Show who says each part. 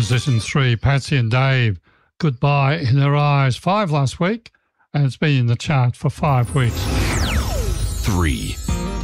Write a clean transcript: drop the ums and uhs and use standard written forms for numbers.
Speaker 1: Position 3, Patsy and Dave, Goodbye in Her Eyes. 5 last week, and it's been in the chart for 5 weeks.
Speaker 2: 3.